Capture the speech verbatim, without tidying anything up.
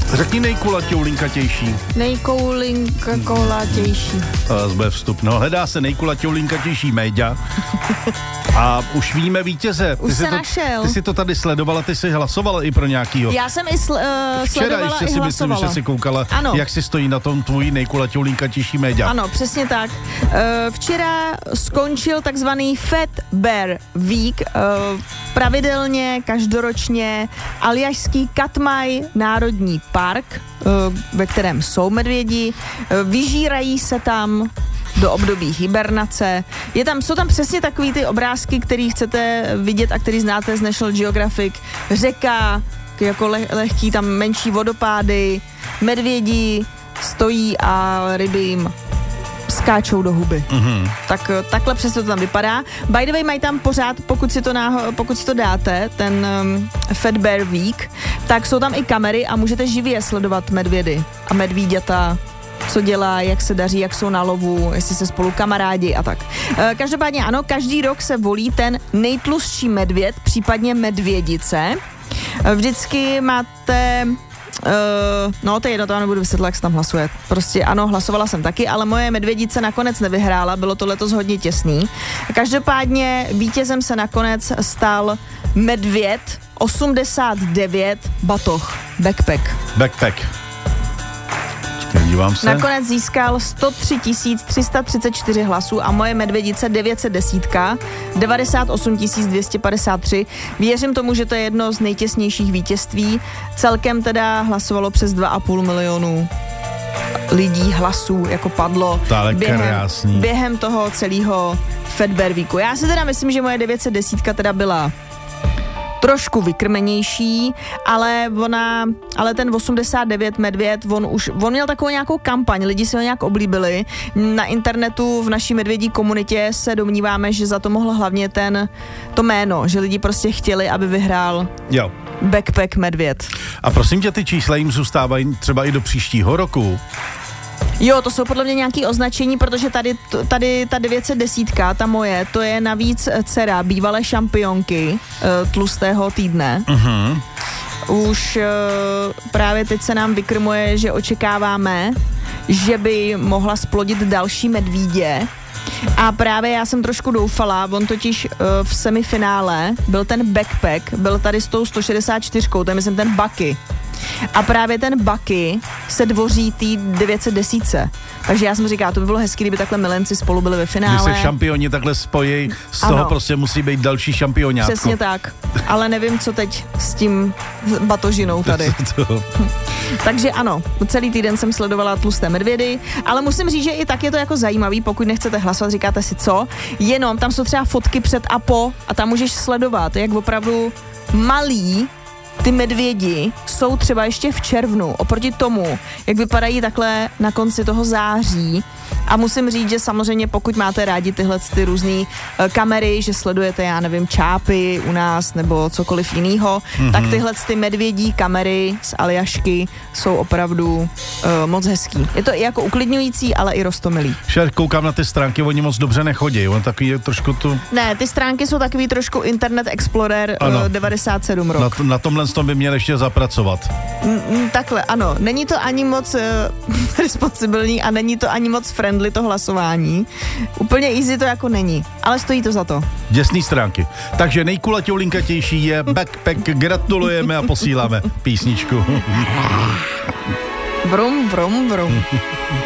Řekni nejkulatější. Nejkulatější. To bude vstup. No, hledá se nejkulatější média. A už víme vítěze. Ty Už se to, našel. Ty jsi to tady sledovala, ty jsi hlasovala i pro nějakýho. Já jsem i sl- uh, Včera sledovala ještě i si myslím, hlasovala. že jsi koukala, ano. jak si stojí na tom tvůj nejkulatější média. Ano, přesně tak. Uh, včera skončil takzvaný Fat Bear Week. Uh, pravidelně, každoročně Aljašský Katmaj národní park, uh, ve kterém jsou medvědi. Uh, vyžírají se tam do období hibernace. Je tam, jsou tam přesně takový ty obrázky, který chcete vidět a který znáte z National Geographic. Řeka, jako leh, lehký tam menší vodopády, medvědi stojí a ryby jim skáčou do huby. Mm-hmm. Tak takhle přesně to tam vypadá. By the way, mají tam pořád, pokud si to, náho, pokud si to dáte, ten um, Fat Bear Week, tak jsou tam i kamery a můžete živě sledovat medvědy a medvíďata, co dělá, jak se daří, jak jsou na lovu, jestli se spolu kamarádi a tak. E, každopádně ano, každý rok se volí ten nejtlustší medvěd, případně medvědice. E, vždycky máte... Uh, no, to je jedno, to vám nebudu vysvětlit, jak se tam hlasuje. Prostě ano, hlasovala jsem taky, ale moje medvědice nakonec nevyhrála, bylo to letos hodně těsný. Každopádně vítězem se nakonec stal medvěd osmdesát devět batoh, backpack. Backpack. Dívám se. Nakonec získal sto tři tisíc tři sta třicet čtyři hlasů a moje medvědice devět set deset, devadesát osm tisíc dvě stě padesát tři. Věřím tomu, že to je jedno z nejtěsnějších vítězství. Celkem teda hlasovalo přes dva a půl milionu lidí hlasů, jako padlo během, během toho celého Fat Bear Weeku. Já si teda myslím, že moje devět set deset teda byla trošku vykrmenější, ale ona, ale ten osmdesát devět medvěd, on už, on měl takovou nějakou kampaň, lidi si ho nějak oblíbili. Na internetu v naší medvědí komunitě se domníváme, že za to mohl hlavně ten, to jméno, že lidi prostě chtěli, aby vyhrál jo. Backpack medvěd. A prosím tě, ty čísla jim zůstávají třeba i do příštího roku? Jo, to jsou podle mě nějaké označení, protože tady, tady ta devět set deset, ta moje, to je navíc dcera bývalé šampionky uh, tlustého týdne. Uh-huh. Už uh, právě teď se nám vykrmuje, že očekáváme, že by mohla splodit další medvídě. A právě já jsem trošku doufala, on totiž uh, v semifinále byl ten Backpack, byl tady s tou sto šedesát čtyři, to je myslím ten Bucky. A právě ten Bucky se dvoří tý devět set deset. Takže já jsem říkala, to by bylo hezký, kdyby takhle milenci spolu byli ve finále. Když se šampioni takhle spojí, z toho ano. prostě musí být další šampionátko. Přesně tak. Ale nevím, co teď s tím batožinou tady. Takže ano, celý týden jsem sledovala tlusté medvědy, ale musím říct, že i tak je to jako zajímavý, pokud nechcete hlasovat, říkáte si co, jenom tam jsou třeba fotky před a po a tam můžeš sledovat, jak opravdu malý ty medvědi jsou třeba ještě v červnu, oproti tomu, jak vypadají takhle na konci toho září. A musím říct, že samozřejmě pokud máte rádi tyhle ty různé uh, kamery, že sledujete, já nevím, čápy u nás nebo cokoliv jiného, mm-hmm. tak tyhle ty medvědí kamery z Aljašky jsou opravdu uh, moc hezký. Je to i jako uklidňující, ale i roztomilý. Však koukám na ty stránky, oni moc dobře nechodí, on takový je trošku tu... Ne, ty stránky jsou takový trošku Internet Explorer uh, devadesát sedm rok. Na, na tomhle tom by měl ještě zapracovat. Mm, takhle, ano. Není to ani moc uh, responsibilní a není to ani moc friendly to hlasování. Úplně easy to jako není, ale stojí to za to. Děsný stránky. Takže nejkulatější je Backpack. Gratulujeme a posíláme písničku. Vrum, vrum, vrum.